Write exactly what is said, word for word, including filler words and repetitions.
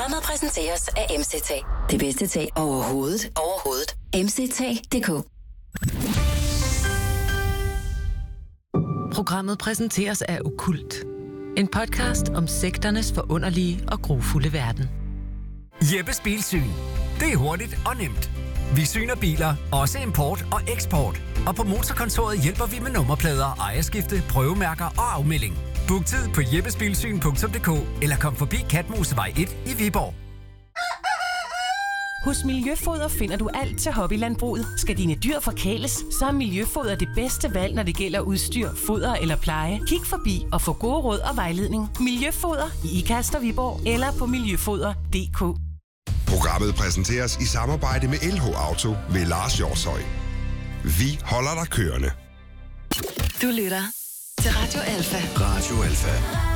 Programmet præsenteres af M C T. Det bedste tag overhovedet. Overhovedet. M C T punktum d k. Programmet præsenteres af Okkult. En podcast om sekternes forunderlige og grufulde verden. Jeppes Bilsyn. Det er hurtigt og nemt. Vi syner biler, også import og eksport. Og på Motorkontoret hjælper vi med nummerplader, ejerskifte, prøvemærker og afmelding. Book tid på jeppesbilsyn punktum d k eller kom forbi Katmosevej et i Viborg. Hos Miljøfoder finder du alt til hobbylandbruget. Skal dine dyr forkæles, så er Miljøfoder det bedste valg, når det gælder udstyr, foder eller pleje. Kig forbi og få gode råd og vejledning. Miljøfoder i Ikast og Viborg eller på miljøfoder punktum d k. Programmet præsenteres i samarbejde med L H Auto ved Lars Hjortshøj. Vi holder dig kørende. Du lytter til Radio Alfa. Radio Alfa.